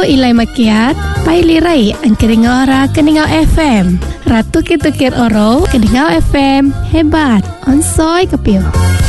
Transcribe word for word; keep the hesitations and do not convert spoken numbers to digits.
ilai makiat, pai lirai ang Keningau Ra Keningau F M. Ratu Kitukir Oro Keningau F M. Hebat, onsoi kapil.